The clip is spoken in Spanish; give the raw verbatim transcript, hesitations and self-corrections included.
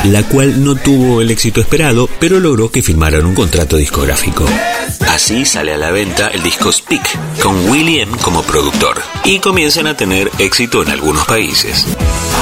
la cual no tuvo el éxito esperado, pero logró que firmaran un contrato discográfico. Así sale a la venta el disco Speak, con Willie M como productor, y comienzan a tener éxito en algunos países.